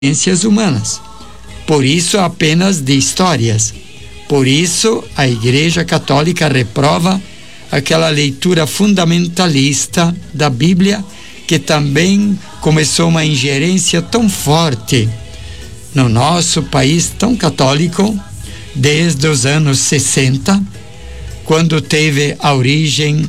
ciências humanas. Por isso, apenas de histórias. Por isso, a Igreja Católica reprova aquela leitura fundamentalista da Bíblia, que também começou uma ingerência tão forte no nosso país tão católico, desde os anos 60, quando teve a origem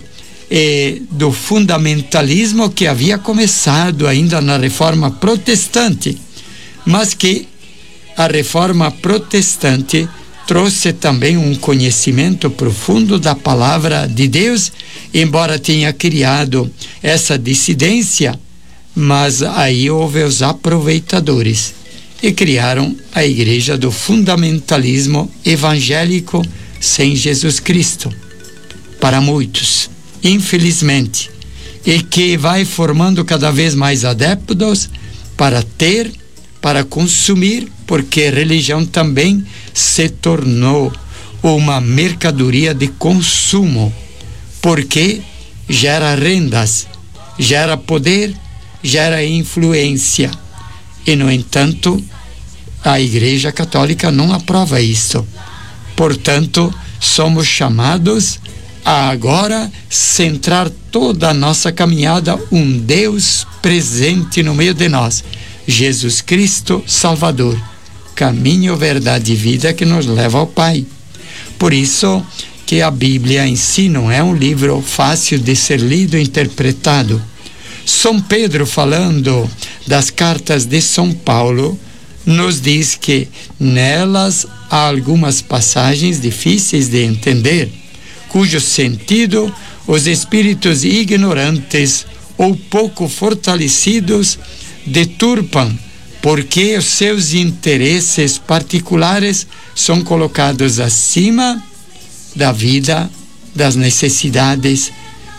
do fundamentalismo que havia começado ainda na Reforma Protestante, mas que a Reforma Protestante trouxe também um conhecimento profundo da palavra de Deus, embora tenha criado essa dissidência, mas aí houve os aproveitadores e criaram a Igreja do fundamentalismo evangélico sem Jesus Cristo, para muitos, infelizmente, e que vai formando cada vez mais adeptos para ter, para consumir, porque religião também se tornou uma mercadoria de consumo, porque gera rendas, gera poder, gera influência. E, no entanto, a Igreja Católica não aprova isso. Portanto, somos chamados a agora centrar toda a nossa caminhada um Deus presente no meio de nós, Jesus Cristo Salvador, caminho, verdade e vida que nos leva ao Pai. Por isso que a Bíblia em si não é um livro fácil de ser lido e interpretado. São Pedro, falando das cartas de São Paulo, nos diz que nelas há algumas passagens difíceis de entender, cujo sentido os espíritos ignorantes ou pouco fortalecidos deturpam, porque os seus interesses particulares são colocados acima da vida, das necessidades,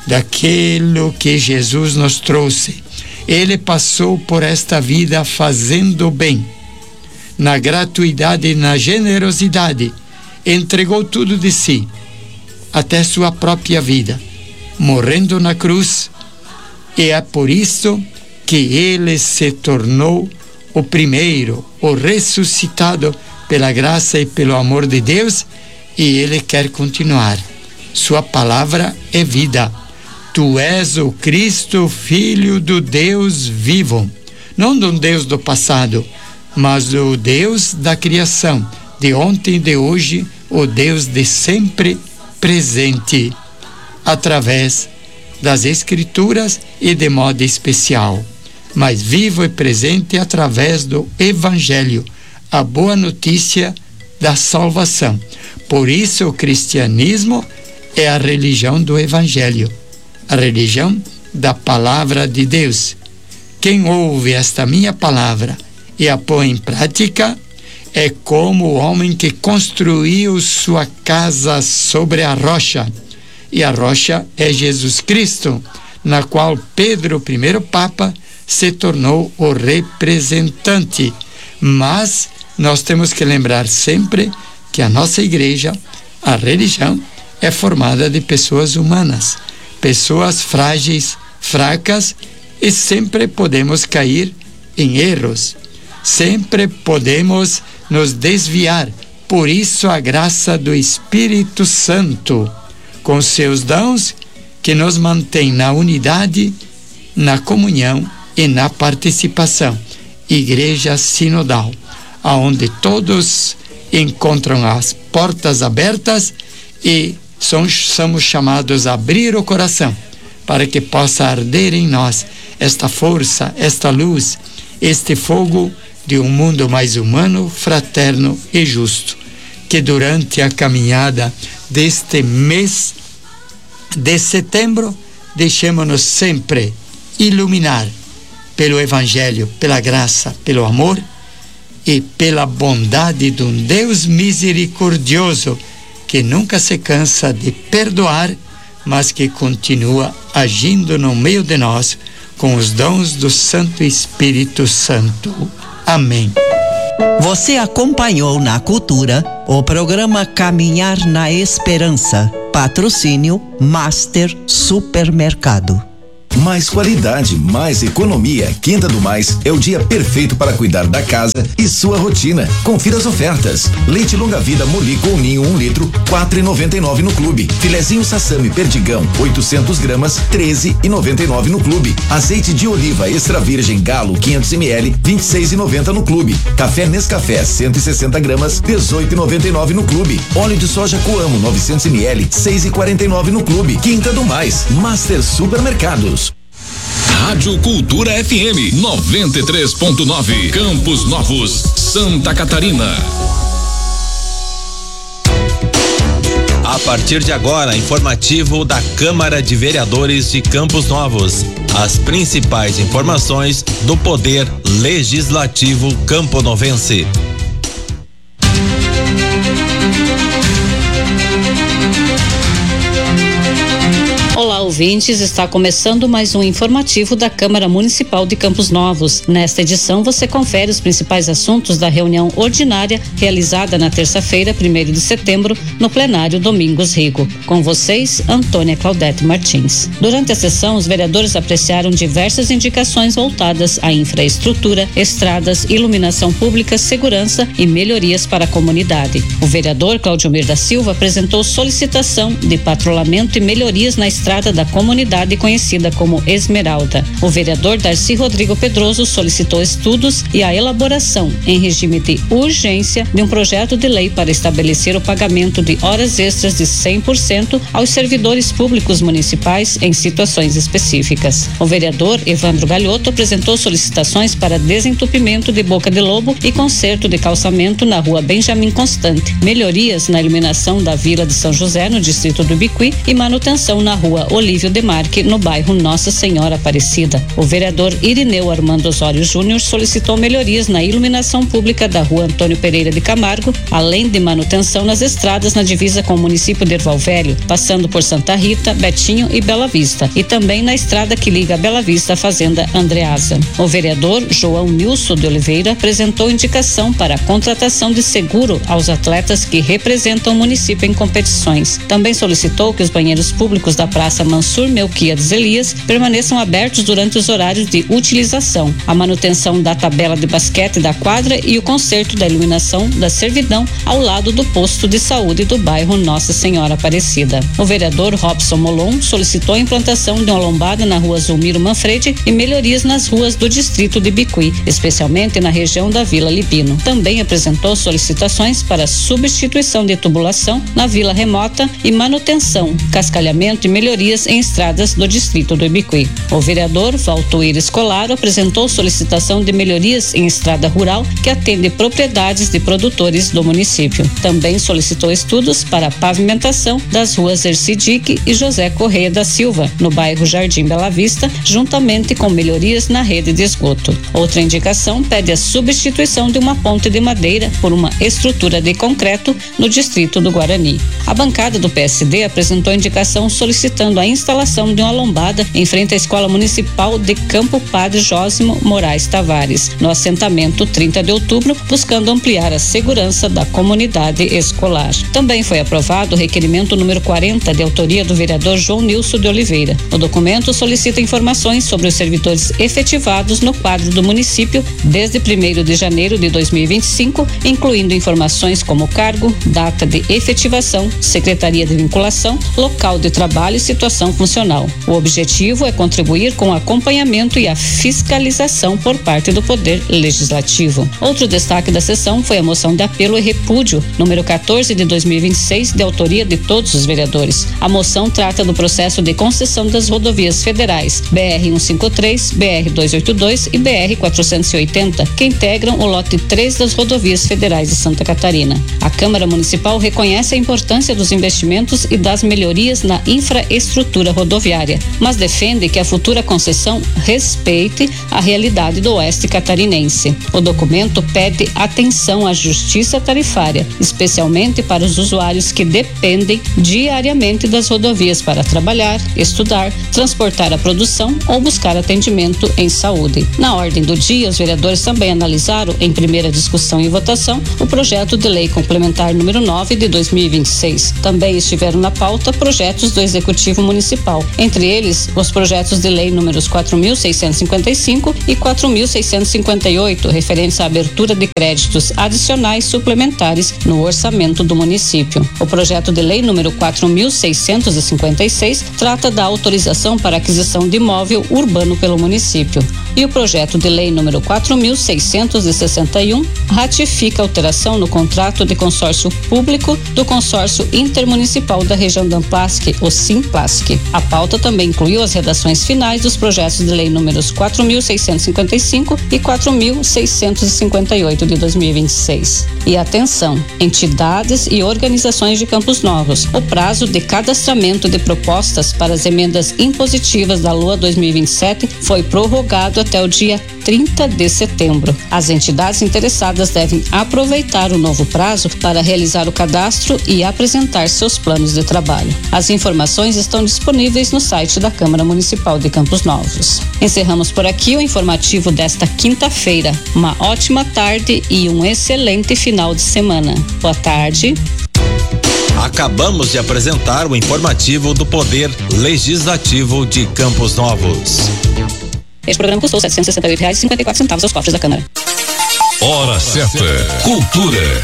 daquilo que Jesus nos trouxe. Ele passou por esta vida fazendo bem, na gratuidade e na generosidade, entregou tudo de si, até sua própria vida, morrendo na cruz, e é por isso que ele se tornou o primeiro, o ressuscitado pela graça e pelo amor de Deus, e ele quer continuar. Sua palavra é vida. Tu és o Cristo, Filho do Deus vivo, não do Deus do passado, mas do Deus da criação, de ontem e de hoje, o Deus de sempre presente, através das Escrituras e de modo especial, mas vivo e presente através do Evangelho, a boa notícia da salvação. Por isso o cristianismo é a religião do Evangelho, a religião da palavra de Deus. Quem ouve esta minha palavra e a põe em prática é como o homem que construiu sua casa sobre a rocha, e a rocha é Jesus Cristo, na qual Pedro, o primeiro Papa, se tornou o representante. Mas nós temos que lembrar sempre que a nossa igreja, a religião, é formada de pessoas humanas, pessoas frágeis, fracas, e sempre podemos cair em erros, sempre podemos nos desviar. Por isso a graça do Espírito Santo, com seus dons, que nos mantém na unidade, na comunhão e na participação. Igreja sinodal, aonde todos encontram as portas abertas e somos chamados a abrir o coração para que possa arder em nós esta força, esta luz, este fogo de um mundo mais humano, fraterno e justo. Que durante a caminhada deste mês de setembro, deixemos-nos sempre iluminar pelo Evangelho, pela graça, pelo amor e pela bondade de um Deus misericordioso, que nunca se cansa de perdoar, mas que continua agindo no meio de nós com os dons do Santo Espírito Santo. Amém. Você acompanhou na Cultura o programa Caminhar na Esperança. Patrocínio Master Supermercado. Mais qualidade, mais economia. Quinta do Mais é o dia perfeito para cuidar da casa e sua rotina. Confira as ofertas. Leite longa-vida Molico ou Ninho 1 litro, 4,99 no clube. Filezinho Sassami Perdigão, 800 gramas, 13,99 no clube. Azeite de oliva extra virgem Galo, 500 ml, 26,90 no clube. Café Nescafé, 160 gramas, 18,99 no clube. Óleo de soja Coamo, 900 ml, 6,49 no clube. Quinta do Mais, Master Supermercados. Rádio Cultura FM 93.9, Campos Novos, Santa Catarina. A partir de agora, informativo da Câmara de Vereadores de Campos Novos. As principais informações do Poder Legislativo camponovense. Olá, ouvintes, está começando mais um informativo da Câmara Municipal de Campos Novos. Nesta edição, você confere os principais assuntos da reunião ordinária realizada na terça-feira, 1º de setembro, no plenário Domingos Rigo. Com vocês, Antônia Claudete Martins. Durante a sessão, os vereadores apreciaram diversas indicações voltadas à infraestrutura, estradas, iluminação pública, segurança e melhorias para a comunidade. O vereador Claudiomir da Silva apresentou solicitação de patrulhamento e melhorias na estrada da comunidade conhecida como Esmeralda. O vereador Darcy Rodrigo Pedroso solicitou estudos e a elaboração, em regime de urgência, de um projeto de lei para estabelecer o pagamento de horas extras de 100% aos servidores públicos municipais em situações específicas. O vereador Evandro Galhoto apresentou solicitações para desentupimento de Boca de Lobo e conserto de calçamento na rua Benjamin Constante, melhorias na iluminação da Vila de São José, no distrito do Ibiqui, e manutenção na rua Olívio Demarque, no bairro Nossa Senhora Aparecida. O vereador Irineu Armando Osório Júnior solicitou melhorias na iluminação pública da rua Antônio Pereira de Camargo, além de manutenção nas estradas na divisa com o município de Erval Velho, passando por Santa Rita, Betinho e Bela Vista, e também na estrada que liga Bela Vista à Fazenda Andreasa. O vereador João Nilson de Oliveira apresentou indicação para a contratação de seguro aos atletas que representam o município em competições. Também solicitou que os banheiros públicos da Praça Mansur Melquiades Elias permaneçam abertos durante os horários de utilização, a manutenção da tabela de basquete da quadra e o conserto da iluminação da servidão ao lado do posto de saúde do bairro Nossa Senhora Aparecida. O vereador Robson Molon solicitou a implantação de uma lombada na rua Zulmiro Manfredi e melhorias nas ruas do distrito de Bicuí, especialmente na região da Vila Libino. Também apresentou solicitações para substituição de tubulação na Vila Remota e manutenção, cascalhamento e melhorias em estradas do distrito do Ibiqui. O vereador Valtuir Escolaro apresentou solicitação de melhorias em estrada rural que atende propriedades de produtores do município. Também solicitou estudos para a pavimentação das ruas Ercidique e José Correia da Silva, no bairro Jardim Bela Vista, juntamente com melhorias na rede de esgoto. Outra indicação pede a substituição de uma ponte de madeira por uma estrutura de concreto no distrito do Guarani. A bancada do PSD apresentou indicação solicitando a instalação de uma lombada em frente à Escola Municipal de Campo Padre Jósimo Moraes Tavares, no assentamento 30 de outubro, buscando ampliar a segurança da comunidade escolar. Também foi aprovado o requerimento número 40, de autoria do vereador João Nilson de Oliveira. O documento solicita informações sobre os servidores efetivados no quadro do município desde 1º de janeiro de 2025, incluindo informações como cargo, data de efetivação, secretaria de vinculação, local de trabalho e situação funcional. O objetivo é contribuir com o acompanhamento e a fiscalização por parte do Poder Legislativo. Outro destaque da sessão foi a moção de apelo e repúdio, número 14 de 2026, de autoria de todos os vereadores. A moção trata do processo de concessão das rodovias federais BR-153, BR-282 e BR-480, que integram o lote 3 das rodovias federais de Santa Catarina. A Câmara Municipal reconhece a importância dos investimentos e das melhorias na infraestrutura rodoviária, mas defende que a futura concessão respeite a realidade do oeste catarinense. O documento pede atenção à justiça tarifária, especialmente para os usuários que dependem diariamente das rodovias para trabalhar, estudar, transportar a produção ou buscar atendimento em saúde. Na ordem do dia, os vereadores também analisaram, em primeira discussão e votação, o projeto de lei complementar número 9 de 2026. Também estiveram na pauta projetos do Executivo Legislativo Municipal. Entre eles, os projetos de lei números 4.655 e 4.658, referentes à abertura de créditos adicionais suplementares no orçamento do município. O projeto de lei número 4.656 trata da autorização para aquisição de imóvel urbano pelo município. E o projeto de lei número 4.661 ratifica alteração no contrato de consórcio público do Consórcio Intermunicipal da Região da Amplasc, o Simplasc. A pauta também incluiu as redações finais dos projetos de lei números 4.655 e 4.658 de 2026. E atenção, entidades e organizações de Campos Novos. O prazo de cadastramento de propostas para as emendas impositivas da LOA 2027 foi prorrogado até o dia 30 de setembro. As entidades interessadas devem aproveitar o novo prazo para realizar o cadastro e apresentar seus planos de trabalho. As informações estão disponíveis no site da Câmara Municipal de Campos Novos. Encerramos por aqui o informativo desta quinta-feira. Uma ótima tarde e um excelente final de semana. Boa tarde. Acabamos de apresentar o informativo do Poder Legislativo de Campos Novos. Este programa custou R$ 768,54 aos cofres da Câmara. Hora certa. Cultura.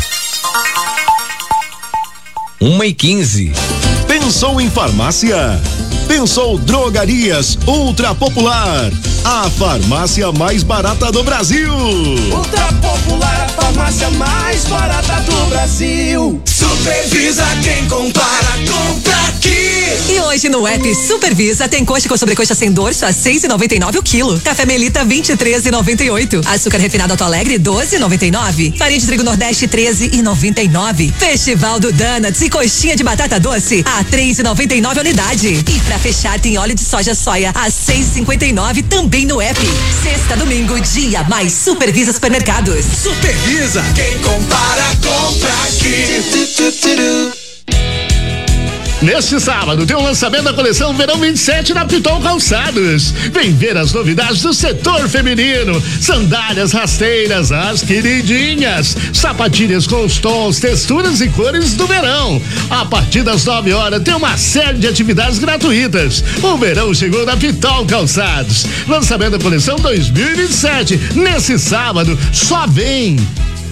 1h15. Pensou em farmácia? Pensou Drogarias Ultra Popular, a farmácia mais barata do Brasil. Ultra Popular, a farmácia mais barata do Brasil. Supervisa quem compara, compra aqui. E hoje no app Supervisa tem coxa com sobrecoxa sem dorso a 6,99 o quilo. Café Melita 23,98. Açúcar refinado Alto Alegre 12,99. Farinha de trigo Nordeste 13,99. Festival do Donuts e coxinha de batata doce a 3,99 a unidade. E pra fechar tem óleo de soja a 6,59 também no app. Sexta, domingo, dia mais Supervisa Supermercados. Supervisa quem compara, compra aqui. Neste sábado tem o lançamento da coleção Verão 27 na Pitol Calçados. Vem ver as novidades do setor feminino. Sandálias rasteiras, as queridinhas. Sapatilhas com os tons, texturas e cores do verão. A partir das 9 horas tem uma série de atividades gratuitas. O verão chegou na Pitol Calçados. Lançamento da coleção 2027. Nesse sábado, só vem.